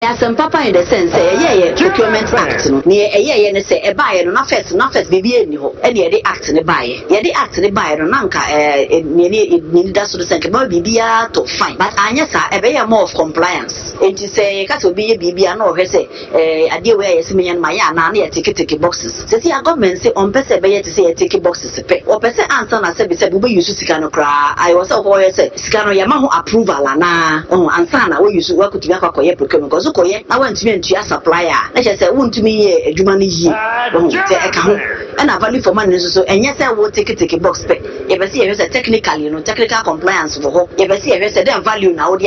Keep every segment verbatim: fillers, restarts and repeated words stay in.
some papa in the sense, yeah, procurement act. Near a year and say a buyer, no first, no first, be any the act in the buyer. Yeah, the act in the buyer, Nanka, in that's to the center, B B R to find. But I yes, I be more of compliance. It is a cat will be a B B R, no, say, a dear way is me and my nanny ticket boxes. See, a government say on Pesa Bay to say a ticket boxes. Or Pesa answer, I said, we use Sicano cry. I was a boy, say, Scano Yamaho approval, and oh, and Sana, we used to work with Yako procurement because I went to me to your supplier. I just said, won't to me a Jumani, and I value for money, so and yes, I will take a ticket box. If I see if it's a technical, you know, technical compliance for hope. If I see if it's a value now.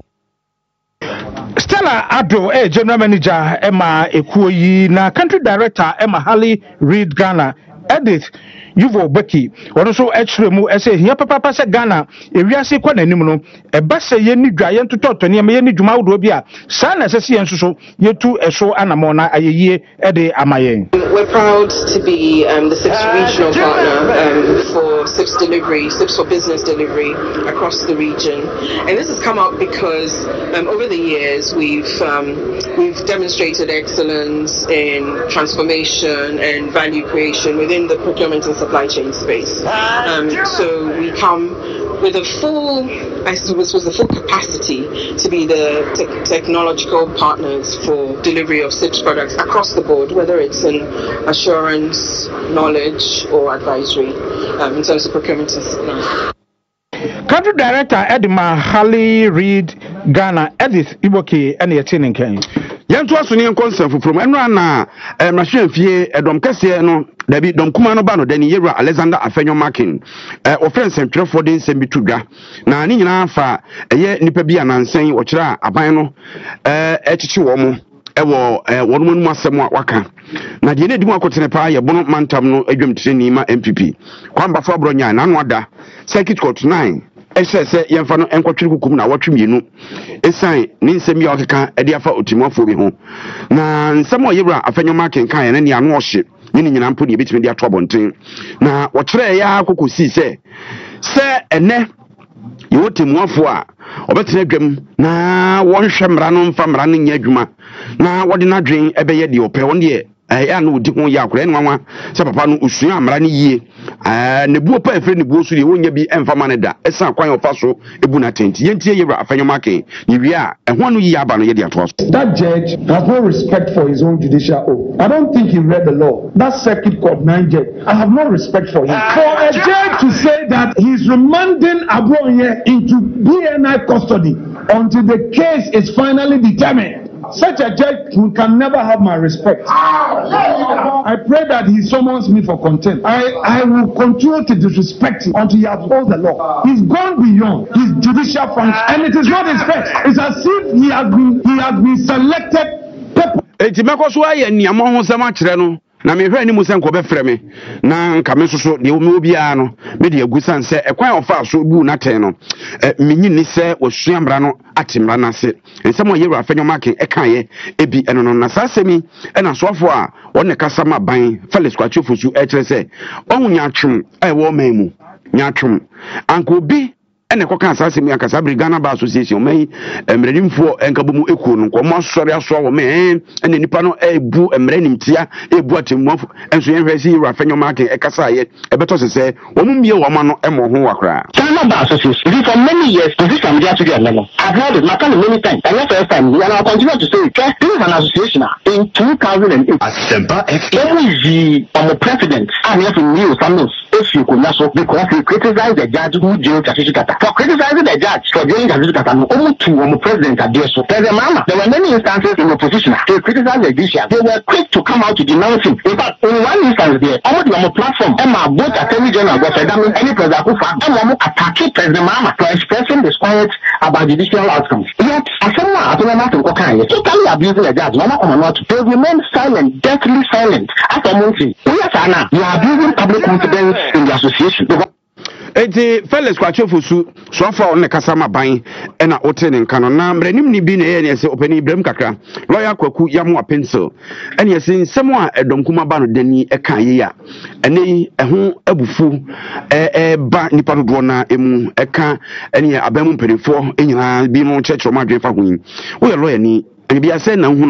Stella Abdul, eh, General Manager Emma Ekuoyi, na Country Director Emma Halley Reid Ghana, Edith Yuvo Becky, also Extremu, essay here, Papa said Ghana, if we are say quite animal, a basse yenny giant to talk to near me, any Jumau Dobia, San as a C and so, you two a show Anamona, a year, Ede Amaye. We're proud to be um, the sixth regional partner um, for S I P S delivery, S I P S for business delivery across the region. And this has come up because um, over the years we've um, we've demonstrated excellence in transformation and value creation within the procurement and supply chain space. Um, so we come with a full, I suppose, was a full capacity to be the te- technological partners for delivery of S I P S products across the board, whether it's in assurance, knowledge, or advisory, um, in terms of procurement and supply. Country Director Edma Halley Reid Ghana, Edith Iboki, and your tin cane. Yanto asuni concept from enra na eh machine fie edom kese no dabi dom kuma no ba no dani yewra Alexander Afenyo Markin eh offense ntwefo de nsem bitudwa na ni nyina fa eye nipa bi anansen wo kira aban no eh echichi wo mo ewo eh wono mu asem waka na de ne di mu akotene pa ye bono mantam no adwamtire ni ma M P P kwamba fa bronya na no ada circuit court nine ese se yemfa no enkotwere kukum na watwemienu esan ni nsem ya okeka ede afa otimofo bi ho na nsem o yewra Afenyo Markin kan ya ne anu ohye ni nyina mpo de betimi de ato abonten na wo kire ya akokosi se se ene yo timuafo a obetene dwam na wonhwe mra no mfa mra no nya adwuma na wode na dwen ebeye de opɛ won de eh anu di ho ya akora ne nwanwa se papa no usua amra ne yie eh ne buo pa efre ne buo so de wonya bi emfa ma ne da esa kwan ofa so ebu na tenti yentie yewra Afenyo Markin ni wi a ehwo anu yi aba no ye de ato. That judge has no respect for his own judicial oath. I don't think he read the law. That circuit court nine judge, I have no respect for him. For a judge to say that he's remanding Abroye into B N I custody until the case is finally determined, such a judge can never have my respect. I pray that he summons me for contempt. I, I will continue to disrespect him until he upholds the law. He's gone beyond his judicial function, and it is not his fault. It's as if he has been he has been selected. Eti mekoso aye niamo ho sama kire no na me hwani mu senko be frɛ me na nka me soso de omi obi a no me de agusan sɛ ekwan ofa so bu na ten no menyi ni sɛ wasua mra no atimra na se nsɛm oyewra Afenyo Markin ɛkaye ebi ɛno no na sasemi ɛna soafo a wɔne kasa ma ban Felix Kwachofo su ɛkyerɛ sɛ ɔhunya atwem ɛwɔ man mu nya atwem anka obi ene ko kan asase mi akasa Ghana Bar Association mai emredimfo enkabomu ekuo no ko mo sori aso wo me ene nipa no ebu emrenimtia ebu atemmuafo enso yen hwesi Afenyo Markin ekasa ye ebeto sese wo mu mie wo ma no emo ho wakra Ghana Bar Association for many years position dia to the level. I've heard it makana many times and the first time we are continue to say this is an association in two thousand eight Asempa F M the president and if new families if you could not so because he criticized the judge who jailed Kashishikata for criticizing the judge for doing Kashishikata no only two um, president at so there were many instances in opposition to criticize the judiciary. They were quick to come out to denounce him. In fact, in one instance there, almost on a platform, Emma both Attorney General was examining any president who found Emma attacking President Mahama for expressing disquiet about judicial outcomes. Yet, as someone at the moment of Kokaya, totally abusing the judge, Mama Omanot, they remain silent, deathly silent. After Monty, yes, Anna, you are abusing public confidence in the association. Eti Felix Kwachofo su sofa on kasa ma ban e na ote ne nka no na mranim ni bi na ye ne se opani Ibrahim kakra lawyer Kwaku Yamu a pencil ene ye se nsem a edom kuma ba no dani e kan ye ya ene eho abufu e e ba nipa dodo na emu e kan ene abamu mperefo enyina bi no chechro ma dwen fa ho yi wo ye lawyer ni ene bi ase na hu